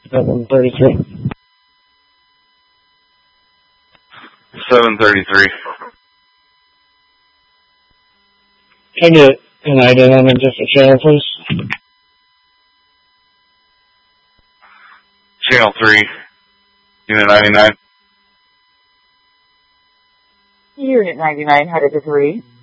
733. 733. Can I get an item on a different channel, please? Channel 3. Unit 99. Unit 99 headed to 3.